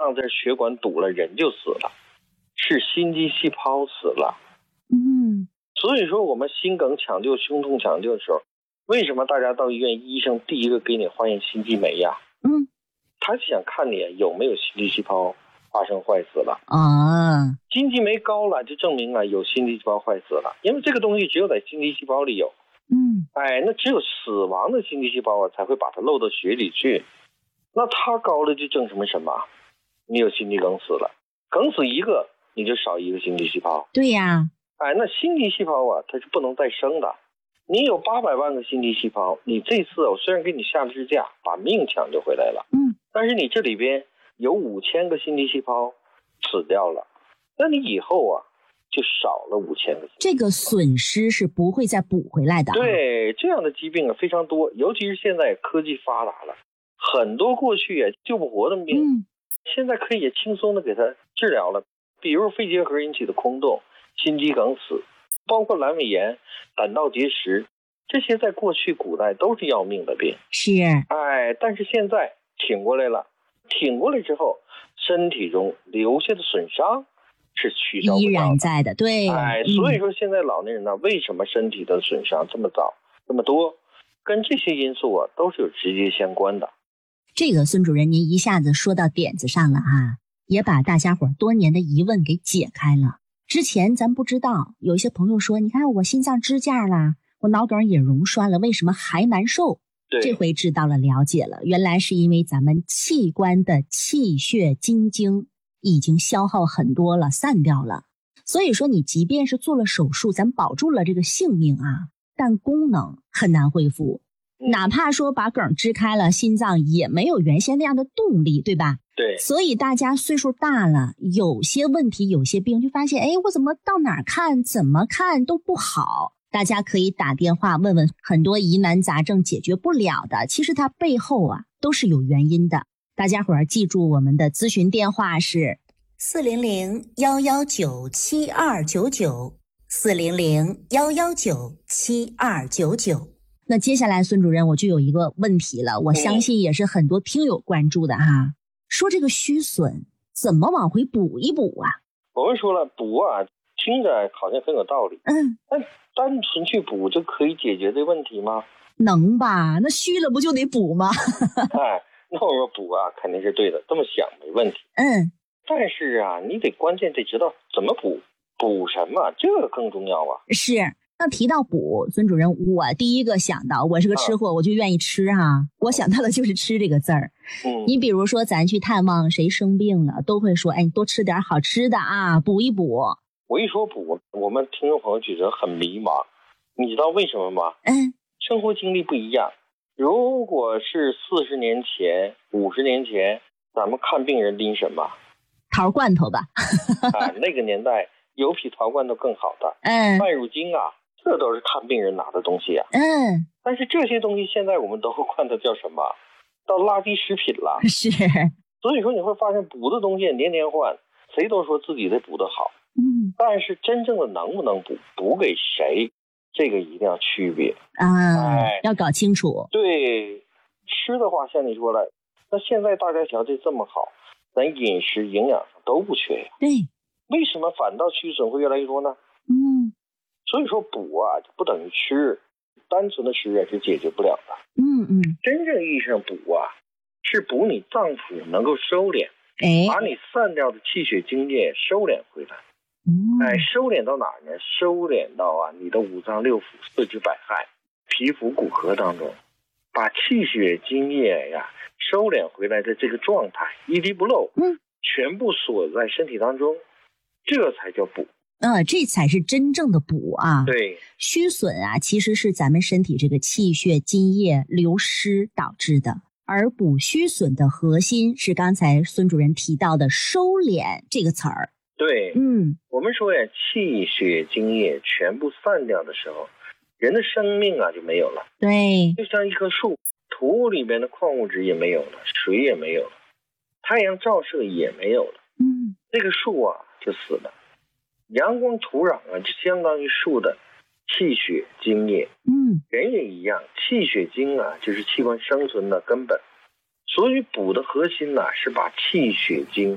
脏这血管堵了，人就死了，是心肌细胞死了。所以说我们心梗抢救、胸痛抢救的时候，为什么大家到医院，医生第一个给你化验心肌酶呀？他是想看你有没有心肌细胞发生坏死了啊。心肌酶高了就证明有心肌细胞坏死了，因为这个东西只有在心肌细胞里有。那只有死亡的心肌细胞才会把它漏到血里去。那它高了就证明什么？你有心肌梗死了，梗死一个你就少一个心肌细胞。 对呀。 那心肌细胞它是不能再生的。你有800万个心肌细胞，你这次我虽然给你下了支架，把命抢救回来了，但是你这里边有5000个心肌细胞死掉了，那你以后就少了5000个。 这个损失是不会再补回来的。 对，这样的疾病非常多，尤其是现在科技发达了，很多过去救不活的病，现在可以也轻松的给它治疗了。比如肺结核引起的空洞、心肌梗死，包括阑尾炎、胆道结石，这些在过去古代都是要命的病。 是。 但是现在挺过来了，挺过来之后，身体中留下的损伤是取消不掉的， 依然在的。对。 所以说现在老年人为什么身体的损伤这么早这么多，跟这些因素都是有直接相关的。 这个孙主任您一下子说到点子上了也把大家伙多年的疑问给解开了。之前咱不知道，有一些朋友说，你看我心脏支架啦，我脑梗也溶栓了，为什么还难受？这回知道了，了解了，原来是因为咱们器官的气血精精已经消耗很多了，散掉了。所以说你即便是做了手术，咱保住了这个性命但功能很难恢复。哪怕说把梗支开了，心脏也没有原先那样的动力，对吧？ 对。 所以大家岁数大了，有些问题有些病就发现，我怎么到哪儿看怎么看都不好。大家可以打电话问问，很多疑难杂症解决不了的，其实它背后都是有原因的。大家伙儿记住，我们的咨询电话是 400-119-7299 400-119-7299。 那接下来孙主任我就有一个问题了，我相信也是很多听友关注的说这个虚损怎么往回补一补我们说了补听着好像很有道理，但单纯去补就可以解决这问题吗？ 能吧，那虚了不就得补吗？ 那我说补肯定是对的，这么想没问题。但是你关键得知道怎么补，补什么，这个更重要是。那提到补，孙主任，我第一个想到，我是个吃货，我就愿意吃我想到的就是吃这个字儿。你比如说咱去探望谁生病了，都会说，你多吃点好吃的补一补。 我一说补，我们听众朋友觉得很迷茫，你知道为什么吗？生活经历不一样。如果是40年前、50年前，咱们看病人拎什么？ 桃罐头吧。 那个年代有比桃罐头更好的。麦乳精这都是看病人拿的东西但是这些东西现在我们都管它叫什么？到垃圾食品了。 是。 所以说你会发现补的东西年年换，谁都说自己的补得好。但是真正的能不能补，补给谁，这个一定要区别要搞清楚。 对，吃的话像你说了，那现在大家条件这么好，咱饮食营养上都不缺对， 为什么反倒虚损会越来越多呢？所以说补就不等于吃，单纯的吃是解决不了的。真正意义上补是补你脏腑能够收敛，把你散掉的气血精液收敛回来。收敛到哪儿呢？收敛到你的五脏六腑、四肢百骸、皮肤骨骼当中，把气血精液收敛回来的这个状态一滴不漏，全部锁在身体当中，这才叫补。 这才是真正的补对， 虚损其实是咱们身体这个气血津液流失导致的，而补虚损的核心是刚才孙主任提到的收敛这个词儿。 对，我们说气血精液全部散掉的时候，人的生命就没有了。 对， 就像一棵树，土里面的矿物质也没有了，水也没有了，太阳照射也没有了，这个树就死了。阳光土壤就相当于树的气血精液。人也一样，气血精就是器官生存的根本。所以补的核心是把气血精